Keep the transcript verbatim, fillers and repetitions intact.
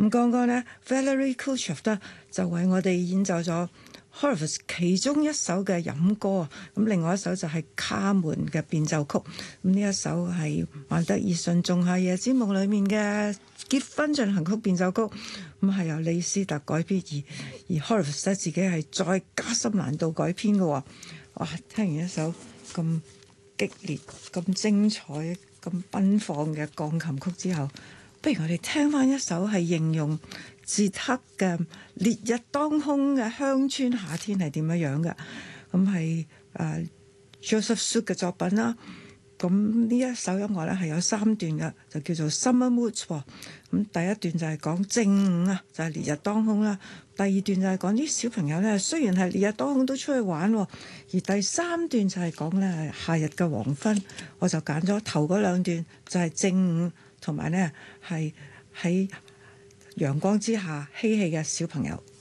咁剛剛呢 Valery Kuleshov 呢就為我哋演奏咗 Horowitz 其中一首嘅飲歌啊，咁另外一首就係卡門嘅變奏曲，咁呢一首係萬德爾遜仲夏夜之夢裏面嘅結婚進行曲變奏曲，咁係由李斯特改編，而而 Horowitz 自己係再加深難度改編嘅喎。哇！聽完一首咁激烈、咁精彩、咁奔放嘅鋼琴曲之後，不如我哋聽翻一首係形容捷克嘅烈日當空嘅鄉村夏天係點樣樣嘅，咁係誒 Joseph Suk 嘅作品啦。咁呢一首音樂咧係有三段嘅，就叫做 Summer Moods。咁第一段就係講正午啊，就係烈日當空啦。第二段就係講啲小朋友咧，雖然係烈日當空都出去玩，而第三段就係講咧夏日嘅黃昏。我就揀咗頭嗰兩段，就係正午同埋咧係喺陽光之下嬉戲嘅小朋友。